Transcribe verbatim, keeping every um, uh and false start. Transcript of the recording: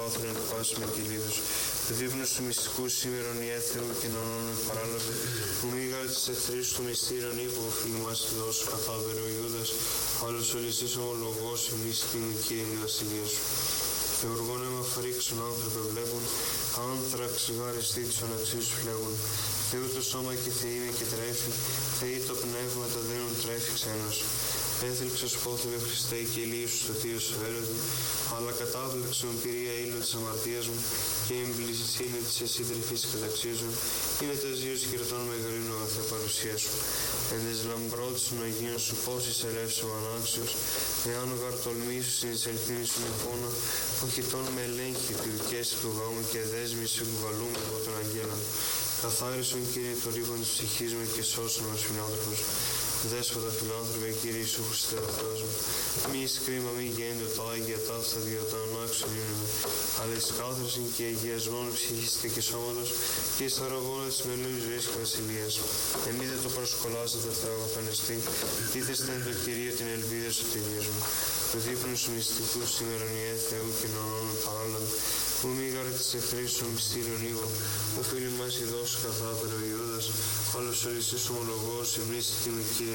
πάθουν εν πάση με κυλίδους. Του δείπνους του μυστικού σήμερον η έθεου και νονών παράλαβε, που μήγα της εχθρής του μυστήρων ύπο, φίλοι μας τη δώσου καθάβερε ο Ιούδας, άλλος ο λυσής ομολογός, εμείς την Κύριε η βασιλεία σου. Θεουργών αίμα φρίξουν άνθρωπε βλέπουν, άνθραξ γαρεστή τους αναξίους φλέγουν. Θεού το σώμα και Θεή με και τρέφει, Θεή το πνεύμα τα δένουν τρέφει ξένος. Έθελξος πόθευε Χριστέ και ηλίου σου στο θείο σου έρωτη, αλλά κατάφλεξον πυρία ήλου της αμαρτίας μου και η εμπλησίνη της εσύ τρυφής καταξίζων, είναι τα ζύος χειρετών μεγαλύνου αγαθέ παρουσία σου. Εν της λαμπρότης των Αγίων σου πόσης ελεύσεω ανάξιος, εάν γαρ τολμήσου στην εισελθύνη σου με φώνα, οχητών με ελέγχει πηδικές του γάμου και δέσμης εκβαλούμε από τον Αγγέλων. Καθάρισον Κύριε το ρήπον της ψυχής μου και σώσον μας φιλάνθρωπος. Δέσποτα φιλάνθρωπε Κύριε Ιησού Χριστέ ο Θεός μου, μη εις κρίμα μη γέννητο τα Άγια ταύτα διότι ανάξουν είναι, αλλά εις κάθρεσιν και αγιασμόν ψυχής και σώματος και εις θαραγώνα της μελλοντικής ζωής και βασιλείας. Εμείς δεν το προσκολάσετε Θεό αγαθανεστή, τίθεστε εν το Κυρίο την ελπίδα σωτηρίας μου. Του δείπνου σου μυστικού σήμερον η Θεού και νονών παράλαβε, που μη γαρ της εχθρής σου μυστήριον ήγο, που φίλοι μας η δώσου καθάπερε ο Ιούδας, άλλος ο λυσής ομολογός, εμείς την Κύριε